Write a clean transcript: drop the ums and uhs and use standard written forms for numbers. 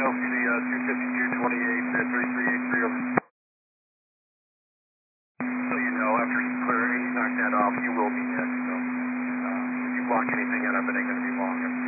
LCD 252.28 3383 over. So you know, after you clear and you knock that off, you will be hit. So if you block anything out of it, ain't going to be long.